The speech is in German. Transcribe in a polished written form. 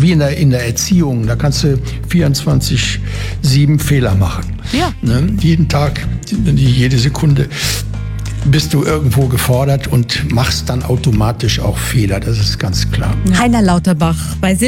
wie in der Erziehung. Da kannst du 24/7 Fehler machen. Ja. Ne? Jeden Tag, jede Sekunde bist du irgendwo gefordert und machst dann automatisch auch Fehler. Das ist ganz klar. Heiner Lauterbach bei